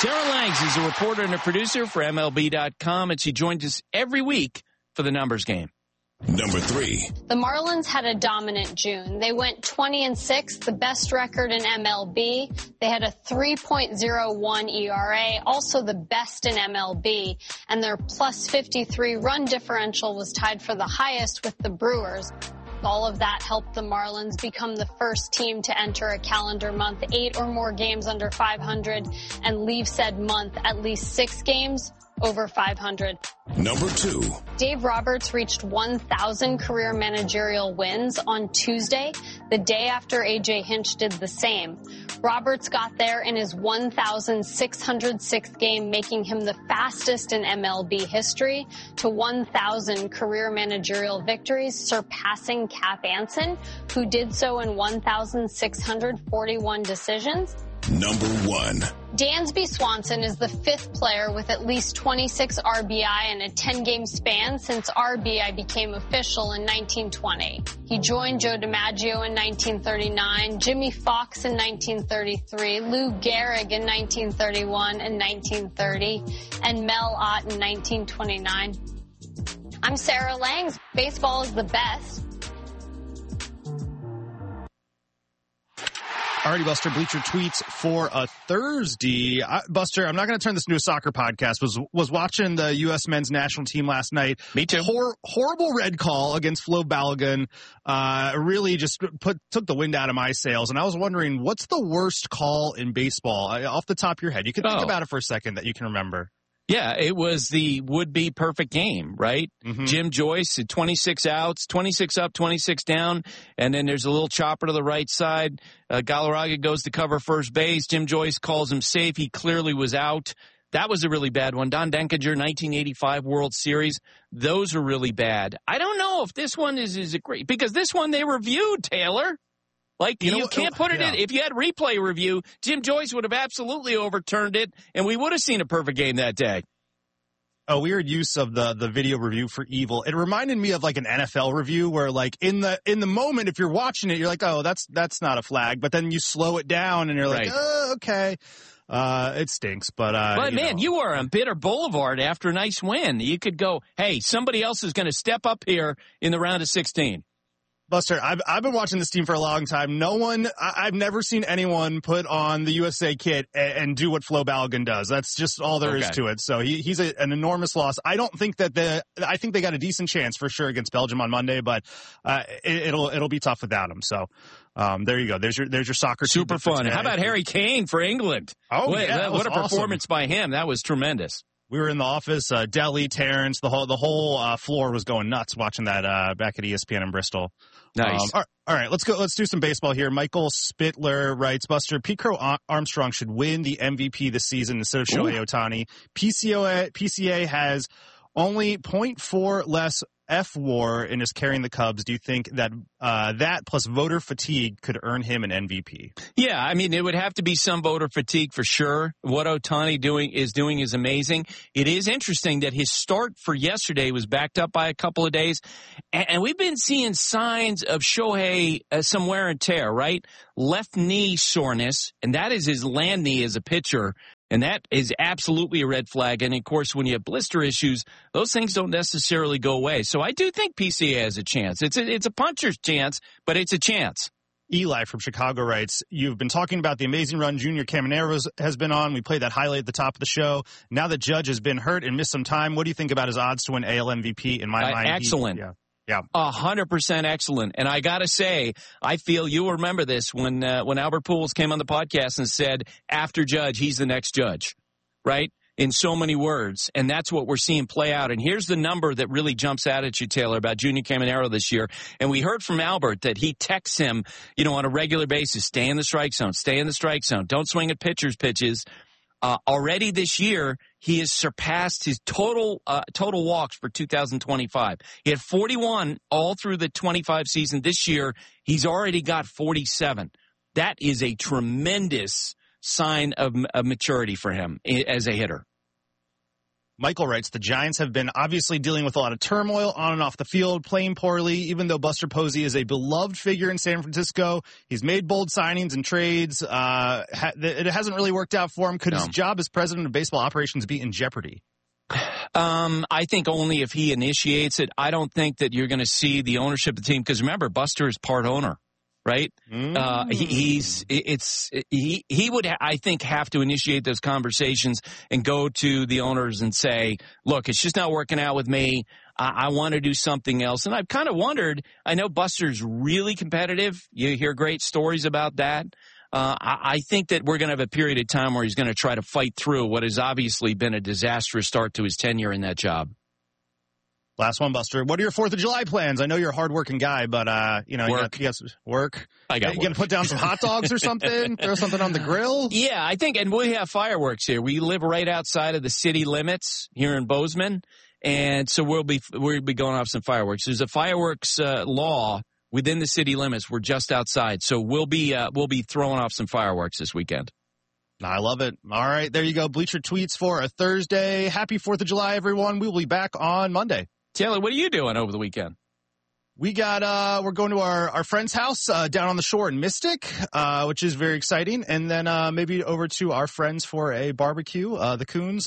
Sarah Langs is a reporter and a producer for MLB.com, and she joins us every week for the numbers game. Number 3. The Marlins had a dominant June. They went 20-6, the best record in MLB. They had a 3.01 ERA, also the best in MLB. And their plus 53 run differential was tied for the highest with the Brewers. All of that helped the Marlins become the first team to enter a calendar month 8 or more games under 500 and leave said month at least 6 games over 500. Number 2. Dave Roberts reached 1,000 career managerial wins on Tuesday, the day after A.J. Hinch did the same. Roberts got there in his 1,606th game, making him the fastest in MLB history to 1,000 career managerial victories, surpassing Cap Anson, who did so in 1,641 decisions. Number 1. Dansby Swanson is the 5th player with at least 26 RBI in a 10-game span since RBI became official in 1920. He joined Joe DiMaggio in 1939, Jimmy Fox in 1933, Lou Gehrig in 1931 and 1930, and Mel Ott in 1929. I'm Sarah Langs. Baseball is the best. Alrighty, Buster, Bleacher Tweets for a Thursday. Buster, I'm not going to turn this into a soccer podcast. Was watching the U.S. men's national team last night. Me too. Horrible red call against Flo Balogun. Really just took the wind out of my sails. And I was wondering, what's the worst call in baseball? Off the top of your head, you can think about it for a second that you can remember. Yeah, it was the would-be perfect game, right? Mm-hmm. Jim Joyce had 26 outs, 26 up, 26 down, and then there's a little chopper to the right side. Galarraga goes to cover first base. Jim Joyce calls him safe. He clearly was out. That was a really bad one. Don Denkinger, 1985 World Series. Those are really bad. I don't know if this one is great, because this one they reviewed, Taylor. Like, you can't put it in. If you had replay review, Jim Joyce would have absolutely overturned it, and we would have seen a perfect game that day. A weird use of the video review for evil. It reminded me of like an NFL review where like in the moment, if you're watching it, you're like, oh, that's not a flag. But then you slow it down and you're like, oh, okay. It stinks, but man, you are on Bitter Boulevard after a nice win. You could go, hey, somebody else is going to step up here in the round of 16. Buster, I've been watching this team for a long time. I've never seen anyone put on the USA kit and do what Flo Balogun does. That's just all there is to it. So he's an enormous loss. I don't think I think they got a decent chance for sure against Belgium on Monday, but it'll be tough without him. So there you go. There's your soccer. Super fun. How about Harry Kane for England? Oh, what a performance by him. That was tremendous. We were in the office, Deli, Terrence, the whole floor was going nuts watching that back at ESPN in Bristol. Nice. All right, let's go. Let's do some baseball here. Michael Spittler writes, Buster, Pete Crow Armstrong should win the MVP this season instead of Shohei Ohtani. PCA has only 0.4 less F-WAR and is carrying the Cubs. Do you think that that plus voter fatigue could earn him an MVP? Yeah, I mean, it would have to be some voter fatigue for sure. What Ohtani is doing is amazing. It is interesting that his start for yesterday was backed up by a couple of days, and we've been seeing signs of Shohei some wear and tear, right? Left knee soreness, and that is his land knee as a pitcher. And that is absolutely a red flag. And, of course, when you have blister issues, those things don't necessarily go away. So I do think PCA has a chance. It's a puncher's chance, but it's a chance. Eli from Chicago writes, you've been talking about the amazing run Junior Caminero has been on. We played that highlight at the top of the show. Now that Judge has been hurt and missed some time, what do you think about his odds to win AL MVP? In my mind, excellent. Yeah. 100% excellent. And I got to say, I feel you'll remember this when Albert Pujols came on the podcast and said, after Judge, he's the next Judge, right? In so many words. And that's what we're seeing play out. And here's the number that really jumps out at you, Taylor, about Junior Caminero this year. And we heard from Albert that he texts him, on a regular basis, stay in the strike zone, don't swing at pitchers' pitches. Already this year, he has surpassed his total walks for 2025. He had 41 all through the 25 season. This year, he's already got 47. That is a tremendous sign of maturity for him as a hitter. Michael writes, the Giants have been obviously dealing with a lot of turmoil on and off the field, playing poorly. Even though Buster Posey is a beloved figure in San Francisco, he's made bold signings and trades. It hasn't really worked out for him. Could his job as president of baseball operations be in jeopardy? I think only if he initiates it. I don't think that you're going to see the ownership of the team, because remember, Buster is part owner. Right? He would, I think, have to initiate those conversations and go to the owners and say, look, it's just not working out with me. I want to do something else. And I've kind of wondered, I know Buster's really competitive. You hear great stories about that. I think that we're going to have a period of time where he's going to try to fight through what has obviously been a disastrous start to his tenure in that job. Last one, Buster. What are your 4th of July plans? I know you're a hardworking guy, but, you got work. I got work. You going to put down some hot dogs or something? Throw something on the grill? Yeah, I think, and we have fireworks here. We live right outside of the city limits here in Bozeman, and so we'll be going off some fireworks. There's a fireworks law within the city limits. We're just outside, so we'll be throwing off some fireworks this weekend. I love it. All right, there you go. Bleacher Tweets for a Thursday. Happy 4th of July, everyone. We will be back on Monday. Taylor, what are you doing over the weekend? We're going to our friend's house down on the shore in Mystic, which is very exciting. And then maybe over to our friends for a barbecue, the Coons,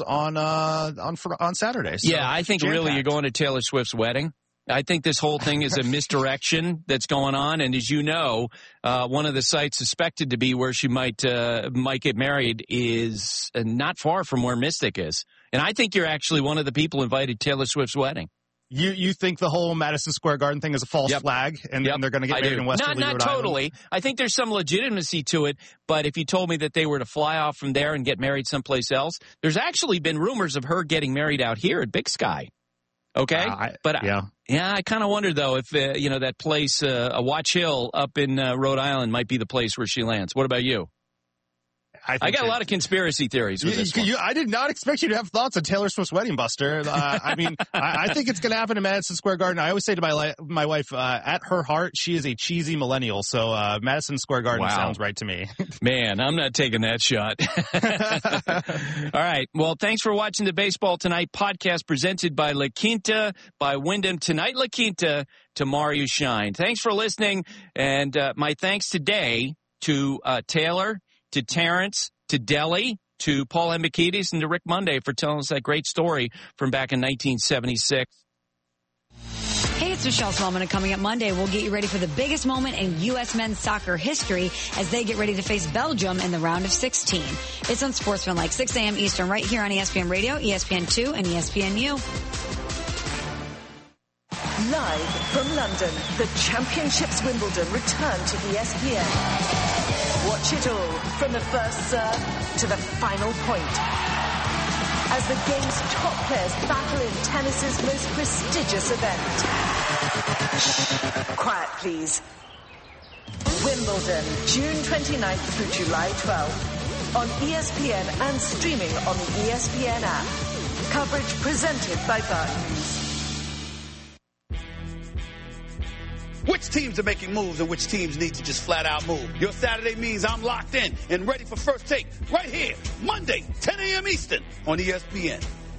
on Saturday. So yeah, I think really you're going to Taylor Swift's wedding. I think this whole thing is a misdirection that's going on. And as you know, one of the sites suspected to be where she might get married is not far from where Mystic is. And I think you're actually one of the people invited to Taylor Swift's wedding. You think the whole Madison Square Garden thing is a false flag, and they're going to get married in Westerly, Not totally. I think there's some legitimacy to it, but if you told me that they were to fly off from there and get married someplace else, there's actually been rumors of her getting married out here at Big Sky. Okay? I kind of wonder, though, if, that place, Watch Hill up in Rhode Island might be the place where she lands. What about you? I got a lot of conspiracy theories with this one. I did not expect you to have thoughts on Taylor Swift's wedding, Buster. I mean, I think it's going to happen in Madison Square Garden. I always say to my wife, at her heart, she is a cheesy millennial. So Madison Square Garden sounds right to me. Man, I'm not taking that shot. All right. Well, thanks for watching the Baseball Tonight podcast presented by La Quinta by Wyndham. Tonight, La Quinta, tomorrow you shine. Thanks for listening. And my thanks today to Taylor, to Terrence, to Deli, to Paul Hembekides, and to Rick Monday for telling us that great story from back in 1976. Hey, it's Michelle Smallman, and coming up Monday, we'll get you ready for the biggest moment in U.S. men's soccer history as they get ready to face Belgium in the round of 16. It's on Sportsmanlike, 6 a.m. Eastern, right here on ESPN Radio, ESPN2, and ESPNU. Live from London, the Championships Wimbledon return to ESPN. Watch it all from the first serve to the final point. As the game's top players battle in tennis's most prestigious event. Quiet, please. Wimbledon, June 29th through July 12th. On ESPN and streaming on the ESPN app. Coverage presented by Bartons. Which teams are making moves and which teams need to just flat out move? Your Saturday means I'm locked in and ready for First Take right here, Monday, 10 a.m. Eastern on ESPN.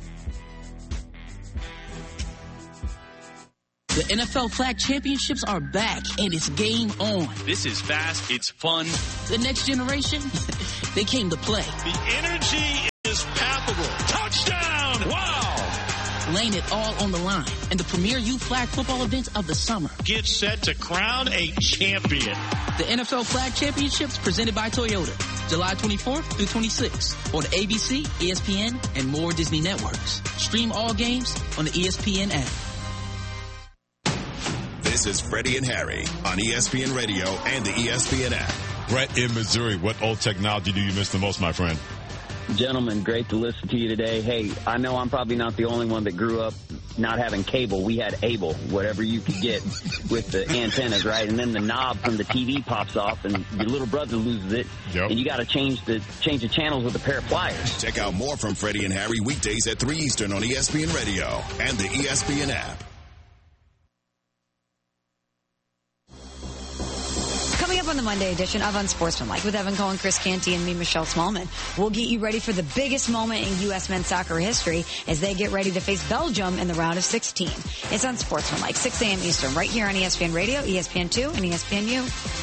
The NFL Flag Championships are back, and it's game on. This is fast. It's fun. The next generation, they came to play. The energy is palpable. Touchdown! Wow! Laying it all on the line, and the premier youth flag football event of the summer. Get set to crown a champion. The NFL Flag Championships presented by Toyota, July 24th through 26th on ABC, ESPN, and more Disney networks. Stream all games on the ESPN app. This is Freddie and Harry on ESPN Radio and the ESPN app. Brett in Missouri, what old technology do you miss the most, my friend? Gentlemen, great to listen to you today. Hey, I know I'm probably not the only one that grew up not having cable. We had Able, whatever you could get with the antennas, right? And then the knob from the TV pops off, and your little brother loses it, and you got to change the channels with a pair of pliers. Check out more from Freddie and Harry weekdays at 3 Eastern on ESPN Radio and the ESPN app. Coming up on the Monday edition of Unsportsmanlike with Evan Cohen, Chris Canty, and me, Michelle Smallman. We'll get you ready for the biggest moment in U.S. men's soccer history as they get ready to face Belgium in the round of 16. It's Unsportsmanlike, 6 a.m. Eastern, right here on ESPN Radio, ESPN2, and ESPNU.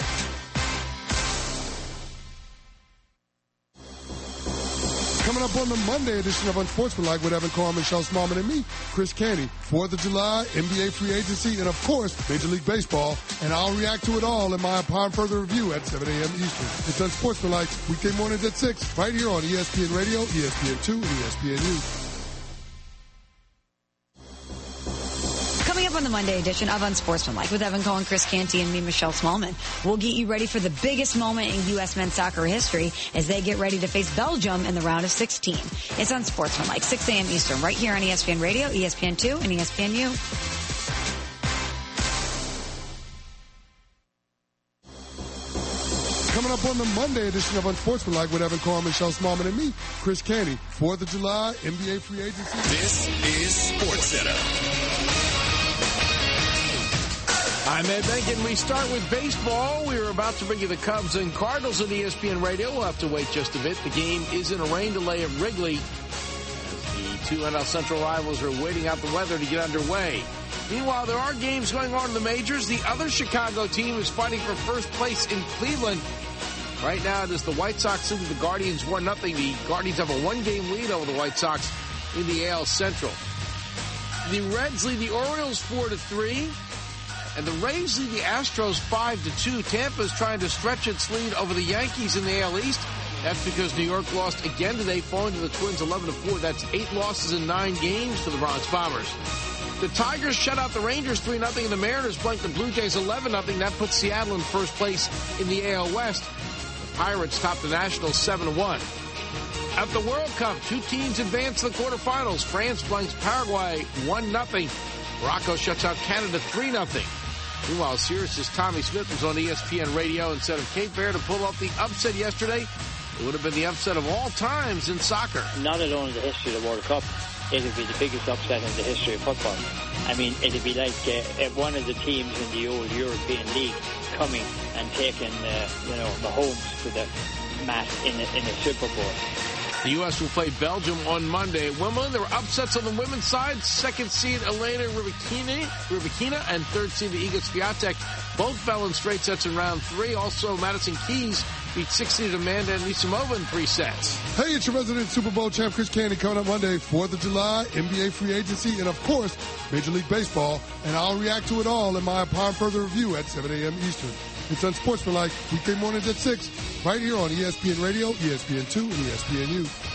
Coming up on the Monday edition of Unsportsmanlike with Evan Cohen, Michelle Smallman, and me, Chris Canty. 4th of July, NBA free agency, and of course, Major League Baseball. And I'll react to it all in my upon further review at 7 a.m. Eastern. It's Unsportsmanlike, weekday mornings at 6, right here on ESPN Radio, ESPN2, and ESPNU. Coming up on the Monday edition of Unsportsmanlike with Evan Cohen, Chris Canty, and me, Michelle Smallman. We'll get you ready for the biggest moment in U.S. men's soccer history as they get ready to face Belgium in the round of 16. It's Unsportsmanlike, 6 a.m. Eastern, right here on ESPN Radio, ESPN2, and ESPNU. Coming up on the Monday edition of Unsportsmanlike with Evan Cohen, Michelle Smallman, and me, Chris Canty. 4th of July, NBA free agency. This is SportsCenter. I'm Ed Benkin. We start with baseball. We were about to bring you the Cubs and Cardinals on ESPN Radio. We'll have to wait just a bit. The game is in a rain delay at Wrigley as the two NL Central rivals are waiting out the weather to get underway. Meanwhile, there are games going on in the majors. The other Chicago team is fighting for first place in Cleveland. Right now, it is the White Sox leading the Guardians 1-0. The Guardians have a one-game lead over the White Sox in the AL Central. The Reds lead the Orioles 4-3. And the Rays lead the Astros 5-2. Tampa is trying to stretch its lead over the Yankees in the AL East. That's because New York lost again today, falling to the Twins 11-4. That's 8 losses in 9 games for the Bronx Bombers. The Tigers shut out the Rangers 3-0, and the Mariners blanked the Blue Jays 11-0. That puts Seattle in first place in the AL West. The Pirates topped the Nationals 7-1. At the World Cup, 2 teams advanced to the quarterfinals. France blanks Paraguay 1-0. Morocco shuts out Canada 3-0. Meanwhile, Sirius's Tommy Smith was on ESPN Radio and said if Cape Verde pulled off the upset yesterday, it would have been the upset of all times in soccer. Not alone in the history of the World Cup, it would be the biggest upset in the history of football. I mean, it would be like one of the teams in the old European League coming and taking, the homes to the mat in a Super Bowl. The U.S. will play Belgium on Monday at Wimbledon. There were upsets on the women's side. Second seed Elena Rybakina and third seed Iga Swiatek both fell in straight sets in round 3. Also, Madison Keys beat 6th seed Amanda Anisimova in 3 sets. Hey, it's your resident Super Bowl champ, Chris Canty, coming up Monday, 4th of July, NBA free agency, and of course, Major League Baseball. And I'll react to it all in my upon further review at 7 a.m. Eastern. It's Unsportsmanlike, weekday mornings at 6, right here on ESPN Radio, ESPN2, and ESPNU.